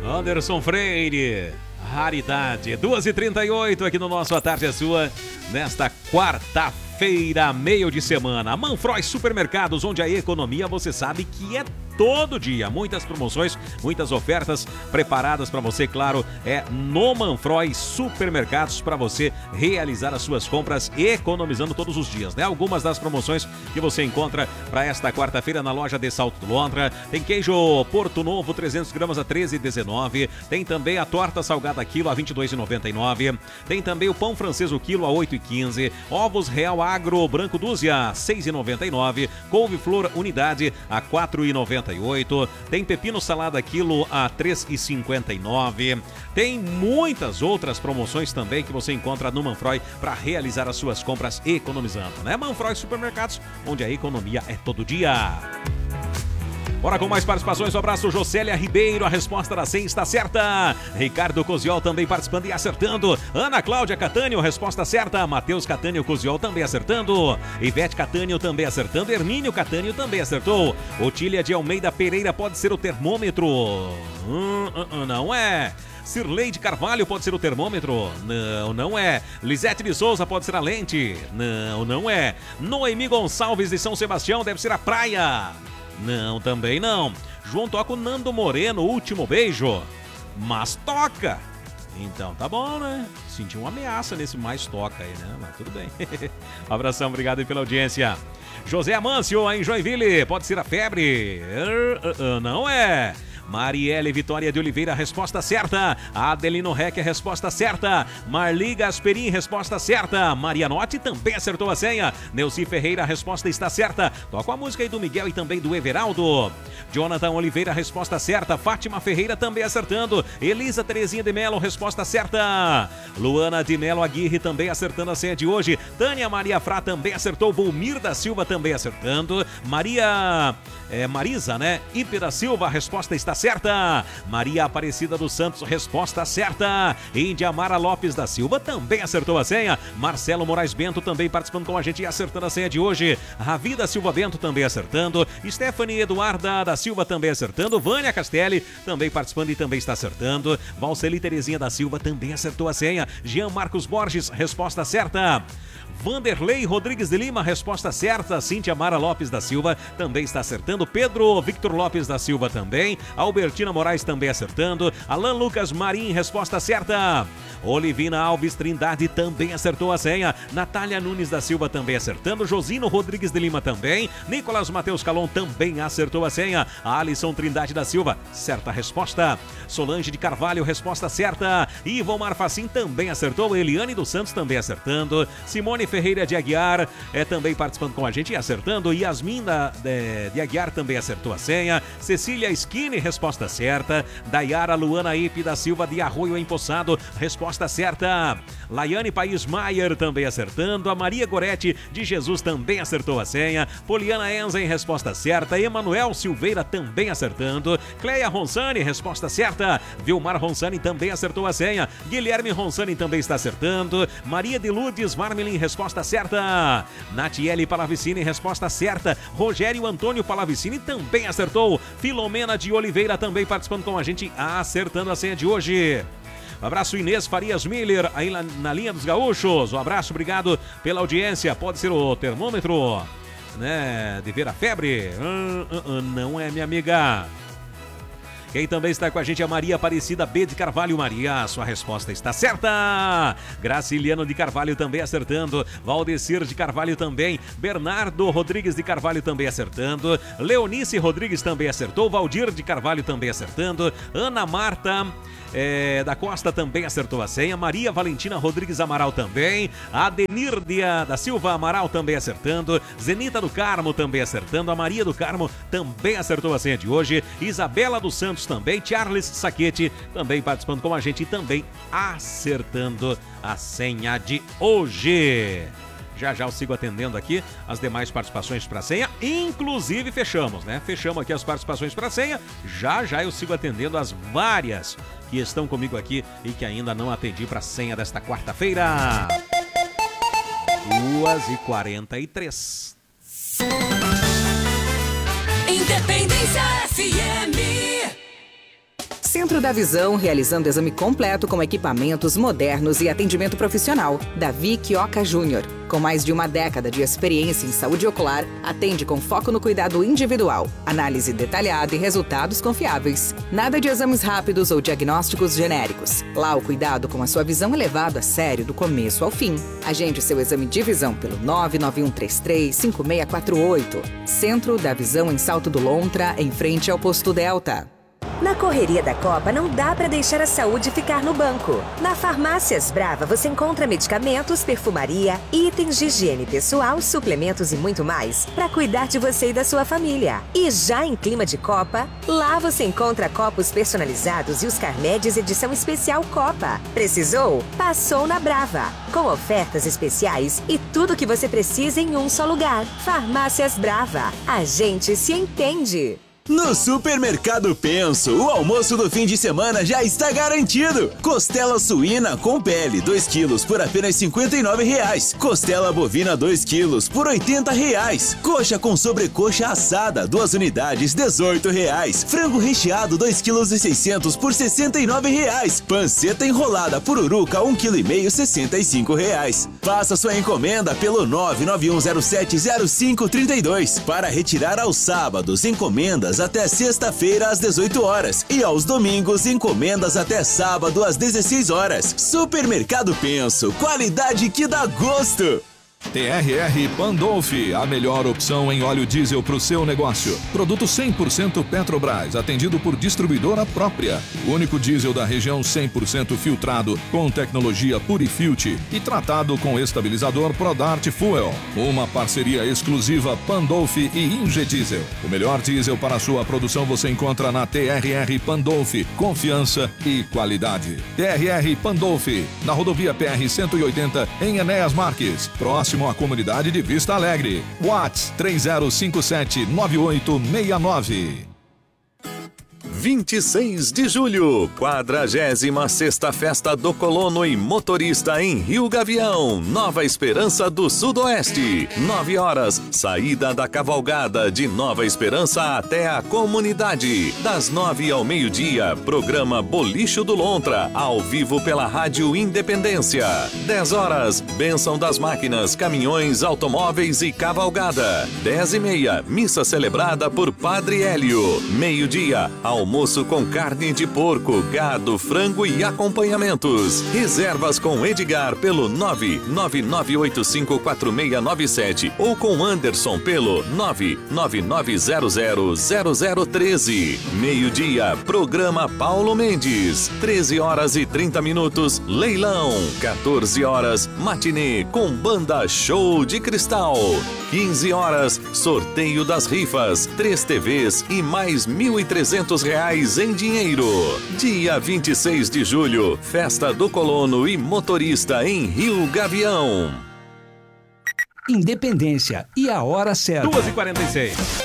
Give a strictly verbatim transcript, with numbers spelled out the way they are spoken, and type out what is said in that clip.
Anderson Freire, raridade. duas e trinta e oito aqui no nosso A Tarde é Sua, nesta quarta-feira, meio de semana. Manfroy Supermercados, onde a economia você sabe que é todo dia. Muitas promoções, muitas ofertas preparadas para você, claro, é no Manfroy Supermercados para você realizar as suas compras economizando todos os dias, né? Algumas das promoções que você encontra para esta quarta-feira na loja de Salto do Lontra. Tem queijo Porto Novo, trezentos gramas a treze e dezenove. Tem também a torta salgada quilo a vinte e dois e noventa e nove. Tem também o pão francês o quilo a oito e quinze. Ovos Real Agro branco dúzia a seis e noventa e nove. Couve-flor unidade a quatro e noventa e oito. Tem pepino salada quilo a três e cinquenta e nove. Tem muitas outras promoções também que você encontra no Manfroy para realizar as suas compras economizando, né? Manfroy Supermercados, onde a economia é todo dia. Bora com mais participações, um abraço, Jocélia Ribeiro, a resposta da cem está certa. Ricardo Coziol também participando e acertando. Ana Cláudia Catânio, resposta certa. Matheus Catânio Coziol também acertando. Ivete Catânio também acertando. Hermínio Catânio também acertou. Otília de Almeida Pereira pode ser o termômetro. Hum, hum, não é. Cirleide Carvalho pode ser o termômetro? Não, não é. Lisete de Souza pode ser a lente? Não, não é. Noemi Gonçalves de São Sebastião deve ser a praia? Não, também não. João toca o Nando Moreno, último beijo. Mas toca. Então tá bom, né? Senti uma ameaça nesse mais toca aí, né? Mas tudo bem. Abração, obrigado aí pela audiência. José Amâncio, em Joinville, pode ser a febre? Uh, uh, uh, não é. Marielle Vitória de Oliveira, resposta certa. Adelino Reck, resposta certa. Marli Gasperin, resposta certa. Marianotti também acertou a senha. Neuci Ferreira, a resposta está certa. Toca a música aí do Miguel e também do Everaldo. Jonathan Oliveira, resposta certa. Fátima Ferreira também acertando. Elisa Terezinha de Melo, resposta certa. Luana de Melo Aguirre também acertando a senha de hoje. Tânia Maria Frá também acertou. Volmir da Silva também acertando. Maria... É, Marisa, né? Ipe da Silva, a resposta está certa. Maria Aparecida dos Santos, resposta certa. Índia Mara Lopes da Silva também acertou a senha. Marcelo Moraes Bento também participando com a gente e acertando a senha de hoje. Ravi da Silva Bento também acertando. Stephanie Eduarda da Silva também acertando. Vânia Castelli também participando e também está acertando. Valceli Terezinha da Silva também acertou a senha. Jean Marcos Borges, resposta certa. Vanderlei Rodrigues de Lima, resposta certa. Cíntia Mara Lopes da Silva também está acertando. Pedro Victor Lopes da Silva também. Albertina Moraes também acertando. Alan Lucas Marim, resposta certa. Olivina Alves Trindade também acertou a senha. Natália Nunes da Silva também acertando. Josino Rodrigues de Lima também. Nicolas Mateus Calon também acertou a senha. Alisson Trindade da Silva, certa resposta. Solange de Carvalho, resposta certa. Ivomar Facim também acertou. Eliane dos Santos também acertando. Simone Ferreira de Aguiar é também participando com a gente e acertando. Yasmin da, de, de Aguiar também acertou a senha. Cecília Skinny, resposta certa. Dayara Luana Ipe da Silva de Arroio Empoçado, resposta certa. Laiane País Maier também acertando. A Maria Goretti de Jesus também acertou a senha. Poliana Enzen, resposta certa. Emanuel Silveira também acertando. Cleia Ronsani, resposta certa. Vilmar Ronsani também acertou a senha. Guilherme Ronsani também está acertando. Maria de Lourdes Marmelin, resposta certa. Natiele Palavicini, resposta certa. Rogério Antônio Palavicini também acertou. Filomena de Oliveira também participando com a gente, acertando a senha de hoje. Um abraço, Inês Farias Miller, aí na, na linha dos gaúchos. Um abraço, obrigado pela audiência. Pode ser o termômetro, né, de ver a febre? Uh, uh, uh, não é, minha amiga. Quem também está com a gente é a Maria Aparecida B de Carvalho. Maria, sua resposta está certa. Graciliano de Carvalho também acertando. Valdecir de Carvalho também. Bernardo Rodrigues de Carvalho também acertando. Leonice Rodrigues também acertou. Valdir de Carvalho também acertando. Ana Marta É, da Costa também acertou a senha. Maria Valentina Rodrigues Amaral também. Adenir da Silva Amaral também acertando. Zenita do Carmo também acertando. A Maria do Carmo também acertou a senha de hoje. Isabela dos Santos também. Charles Saquete também participando com a gente e também acertando a senha de hoje. Já já eu sigo atendendo aqui as demais participações para senha, inclusive fechamos, né? Fechamos aqui as participações para senha, já já eu sigo atendendo as várias que estão comigo aqui e que ainda não atendi para senha desta quarta-feira. duas e quarenta e três. Independência F M Centro da Visão, realizando exame completo com equipamentos modernos e atendimento profissional. Davi Quioca Júnior. Com mais de uma década de experiência em saúde ocular, atende com foco no cuidado individual, análise detalhada e resultados confiáveis. Nada de exames rápidos ou diagnósticos genéricos. Lá o cuidado com a sua visão é levado a sério do começo ao fim. Agende seu exame de visão pelo nove nove um três três cinco seis quatro oito. Centro da Visão em Salto do Lontra, em frente ao Posto Delta. Na correria da Copa, não dá para deixar a saúde ficar no banco. Na Farmácias Brava, você encontra medicamentos, perfumaria, itens de higiene pessoal, suplementos e muito mais para cuidar de você e da sua família. E já em clima de Copa, lá você encontra copos personalizados e os carnéis edição especial Copa. Precisou? Passou na Brava. Com ofertas especiais e tudo que você precisa em um só lugar. Farmácias Brava. A gente se entende. No Supermercado Penso, o almoço do fim de semana já está garantido. Costela suína com pele, dois quilos por apenas cinquenta e nove reais. Costela bovina, dois quilos por oitenta reais. Coxa com sobrecoxa assada, duas unidades, dezoito reais. Frango recheado, dois quilos e seiscentos por sessenta e nove reais. Panceta enrolada pururuca, um quilo e meio, sessenta e cinco reais. Faça sua encomenda pelo nove nove um zero sete zero cinco três dois. Para retirar aos sábados, encomendas até sexta-feira às dezoito horas e aos domingos encomendas até sábado às dezesseis horas. Supermercado Penso, qualidade que dá gosto. T R R Pandolfi, a melhor opção em óleo diesel para o seu negócio. Produto cem por cento Petrobras, atendido por distribuidora própria. O único diesel da região cem por cento filtrado, com tecnologia Purifilt e tratado com estabilizador Prodart Fuel. Uma parceria exclusiva Pandolfi e Ingediesel. O melhor diesel para a sua produção você encontra na T R R Pandolfi. Confiança e qualidade. T R R Pandolfi, na rodovia P R cento e oitenta, em Enéas Marques, próximo à comunidade de Vista Alegre. WhatsApp três zero cinco sete nove oito seis nove. vinte e seis de julho, quadragésima sexta Festa do Colono e Motorista em Rio Gavião, Nova Esperança do Sudoeste. nove horas, saída da cavalgada de Nova Esperança até a comunidade. Das nove ao meio-dia, programa Bolicho do Lontra, ao vivo pela Rádio Independência. dez horas, Bênção das Máquinas, Caminhões, Automóveis e Cavalgada. dez e meia, missa celebrada por Padre Hélio. Meio-dia, almoço com carne de porco, gado, frango e acompanhamentos. Reservas com Edgar pelo nove nove nove oito cinco quatro seis nove sete ou com Anderson pelo nove nove nove zero zero zero zero um três. Meio-dia, programa Paulo Mendes. treze horas e trinta minutos, leilão. quatorze horas, matinê com banda Show de Cristal. quinze horas, sorteio das rifas, três T Vs e mais mil e trezentos reais em dinheiro. Dia vinte e seis de julho, Festa do Colono e Motorista em Rio Gavião. Independência e a hora certa. duas e quarenta e seis.